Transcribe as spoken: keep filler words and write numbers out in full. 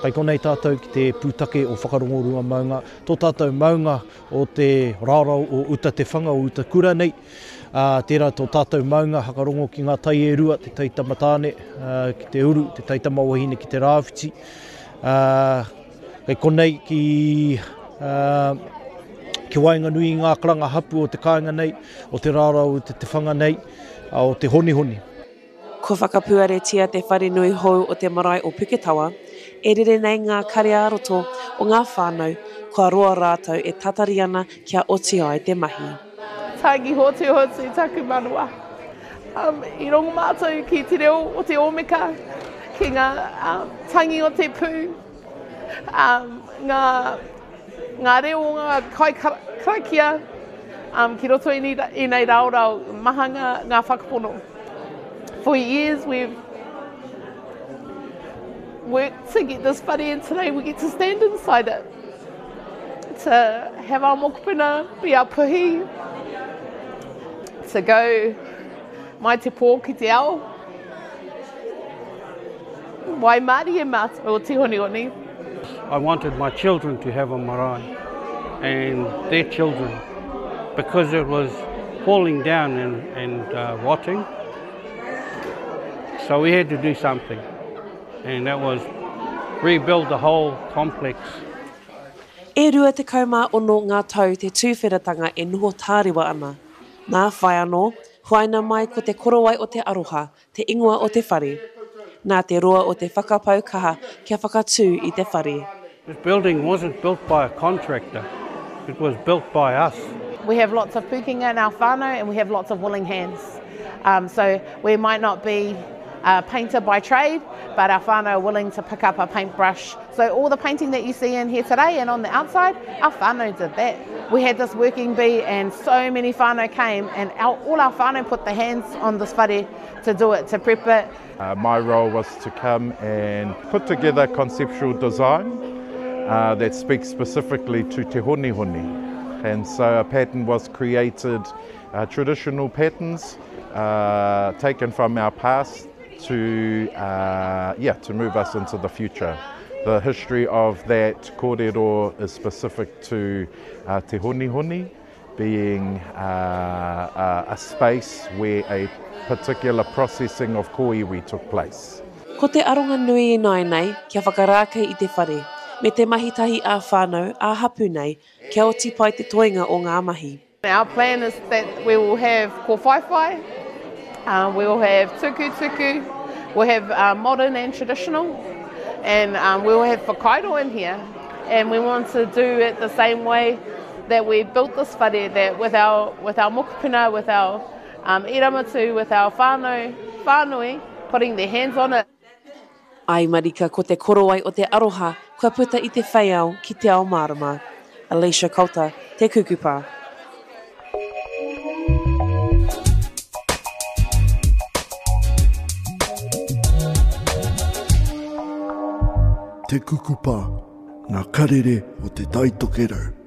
Kai konei tātou ki te pūtake o whakarongorua maunga, tō tātou maunga o te rārau o uta te whanga o uta kura nei. Uh, tērā tō tātou maunga hakarongo ki ngā tai e rua, te taitama tāne, uh, ki te uru, te taitama wahine ki te rāwhiti. Uh, kai konei ki... Uh, Ki wainga nui ngā karanga hapu o te kāinga nei, o te rārau o te te whanga nei, o te honi honi. Ko whakapuaretia te whare nui hou o te marae o Puketawa, e rere nei ngā kare aroto o ngā whānau, kua roa rātou e tatari ana kia oti ai te mahi. Tāngi hotu hotu taku manua. Um, I rongo mātou ki te reo o te omeka, ki ngā um, tangi o te pū, um, ngā ngā reo o ngā kai karakia, um, ki roto i nei raurau, maha ngā, ngā whakapono. For years we've worked to get this whare, and today we get to stand inside it. To have our mokopuna be our puhi, to go mai te pō ki te ao, wai Māori e mātou o te honi honi. I wanted my children to have a marae and their children, because it was falling down and, and uh, rotting. So we had to do something, and that was rebuild the whole complex. E rua te kaumā ono ngā tau te tūwheratanga e noho tārewa ana. Nā whai anō, huaina mai ko te korowai o te aroha, te ingoa o te whare. Nā te roa o te whakapau kaha kia whakatū i te whare. This building wasn't built by a contractor, it was built by us. We have lots of pukinga in our whānau, and we have lots of willing hands. Um, so we might not be a painter by trade, but our whānau are willing to pick up a paintbrush. So all the painting that you see in here today and on the outside, our whānau did that. We had this working bee, and so many whānau came, and our, all our whānau put their hands on this whare to do it, to prep it. Uh, my role was to come and put together conceptual design uh, that speaks specifically to te honi honi. And so a pattern was created, uh, traditional patterns uh, taken from our past to, uh, yeah, to move us into the future. The history of that kōrero is specific to uh, te honi honi, being uh, a, a space where a particular processing of kōiwi took place. Ko te aronga nui i nai nei, kia whakarākei i te whare, me te mahitahi a whānau a hapu nei, kia oti pai te toinga o ngā mahi. Our plan is that we will have ko whaiwhai, uh, we will have tuku tuku, we'll have uh, modern and traditional, and um, we'll have whakairo in here. And we want to do it the same way that we built this whare, that with our, with our mokopuna, with our um, iramatu, with our whānau, whānui, putting their hands on it. Ai marika ko te korowai o te aroha, kua puta i te whaiau ki te ao marama. Alicia Kauta, te Kukupa. Te Kukupa, ngā karere o te Taitokero.